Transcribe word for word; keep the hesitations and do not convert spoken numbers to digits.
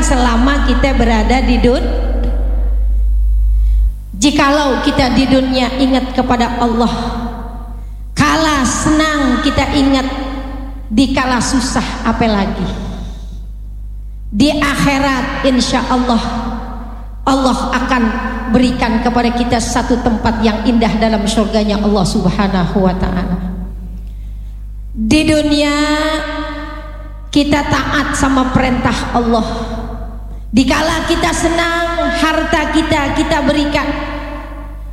selama kita berada di dunia. Jikalau kita di dunia ingat kepada Allah, kala senang kita ingat, di kala susah apalagi. Di akhirat insya Allah Allah akan berikan kepada kita satu tempat yang indah dalam surganya Allah subhanahu wa ta'ala. Di dunia kita taat sama perintah Allah. Dikala kita senang, harta kita kita berikan.